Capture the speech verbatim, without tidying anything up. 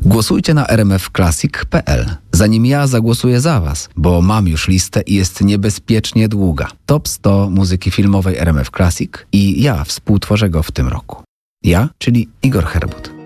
Głosujcie na r m f classic kropka p l, zanim ja zagłosuję za was, bo mam już listę i jest niebezpiecznie długa. Top sto muzyki filmowej R M F Classic i ja współtworzę go w tym roku. Ja, czyli Igor Herbut.